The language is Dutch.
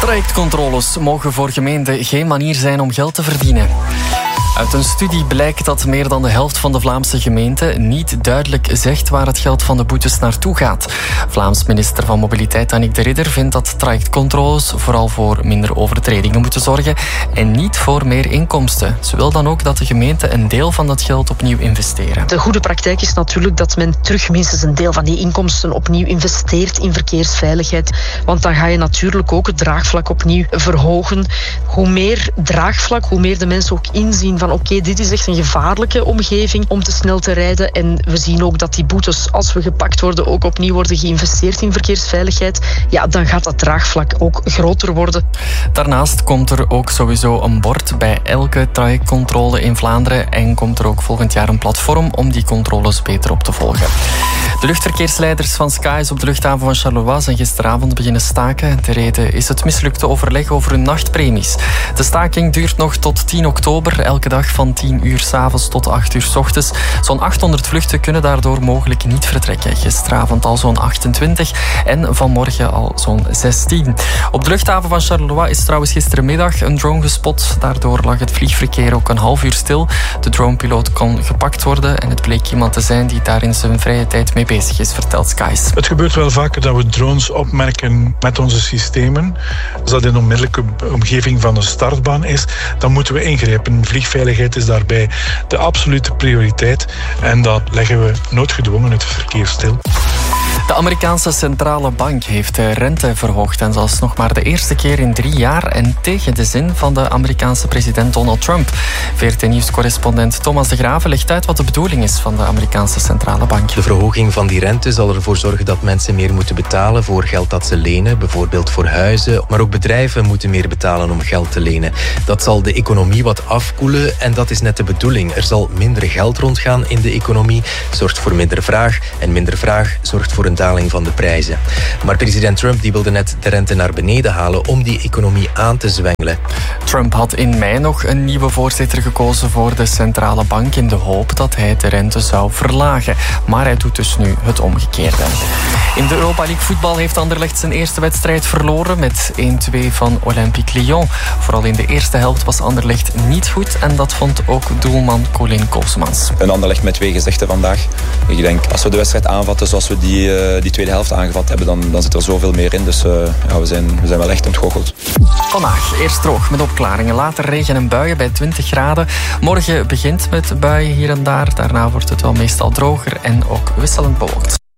Trajectcontroles mogen voor gemeenten geen manier zijn om geld te verdienen. Uit een studie blijkt dat meer dan de helft van de Vlaamse gemeenten niet duidelijk zegt waar het geld van de boetes naartoe gaat. Vlaams minister van Mobiliteit Annick de Ridder vindt dat trajectcontroles vooral voor minder overtredingen moeten zorgen en niet voor meer inkomsten. Ze wil dan ook dat de gemeenten een deel van dat geld opnieuw investeren. De goede praktijk is natuurlijk dat men terug minstens een deel van die inkomsten opnieuw investeert in verkeersveiligheid. Want dan ga je natuurlijk ook het draagvlak opnieuw verhogen. Hoe meer draagvlak, hoe meer de mensen ook inzien van oké, dit is echt een gevaarlijke omgeving om te snel te rijden. En we zien ook dat die boetes, als we gepakt worden, ook opnieuw worden geïnvesteerd in verkeersveiligheid. Ja, dan gaat dat draagvlak ook groter worden. Daarnaast komt er ook sowieso een bord bij elke trajectcontrole in Vlaanderen en komt er ook volgend jaar een platform om die controles beter op te volgen. De luchtverkeersleiders van Skies op de luchthaven van Charleroi zijn gisteravond beginnen staken. De reden is het mislukte overleg over hun nachtpremies. De staking duurt nog tot 10 oktober, elke dag van 10 uur 's avonds tot 8 uur 's ochtends. Zo'n 800 vluchten kunnen daardoor mogelijk niet vertrekken. Gisteravond al zo'n 28 en vanmorgen al zo'n 16. Op de luchthaven van Charleroi is trouwens gisterenmiddag een drone gespot. Daardoor lag het vliegverkeer ook een half uur stil. De dronepiloot kon gepakt worden en het bleek iemand te zijn die daar in zijn vrije tijd mee bezig is, vertelt Skies. Het gebeurt wel vaker dat we drones opmerken met onze systemen. Als dat in een onmiddellijke omgeving van een startbaan is, dan moeten we ingrijpen. Vliegveiligheid is daarbij de absolute prioriteit en dat leggen we noodgedwongen het verkeer stil. De Amerikaanse centrale bank heeft de rente verhoogd en dat is nog maar de eerste keer in 3 jaar en tegen de zin van de Amerikaanse president Donald Trump. VRT-nieuwscorrespondent Thomas de Grave legt uit wat de bedoeling is van de Amerikaanse centrale bank. De verhoging van die rente zal ervoor zorgen dat mensen meer moeten betalen voor geld dat ze lenen, bijvoorbeeld voor huizen, maar ook bedrijven moeten meer betalen om geld te lenen. Dat zal de economie wat afkoelen en dat is net de bedoeling. Er zal minder geld rondgaan in de economie, zorgt voor minder vraag en minder vraag zorgt voor een daling van de prijzen. Maar president Trump die wilde net de rente naar beneden halen om die economie aan te zwengelen. Trump had in mei nog een nieuwe voorzitter gekozen voor de centrale bank in de hoop dat hij de rente zou verlagen. Maar hij doet dus nu het omgekeerde. In de Europa League voetbal heeft Anderlecht zijn eerste wedstrijd verloren met 1-2 van Olympique Lyon. Vooral in de eerste helft was Anderlecht niet goed en dat vond ook doelman Colin Koosmans. Een Anderlecht met 2 gezichten vandaag. Ik denk, als we de wedstrijd aanvatten zoals we die tweede helft aangevat hebben, dan zit er zoveel meer in. Dus we zijn wel echt ontgoocheld. Vandaag eerst droog met opklaringen, later regen en buien bij 20 graden. Morgen begint met buien hier en daar. Daarna wordt het wel meestal droger en ook wisselend bewolkt.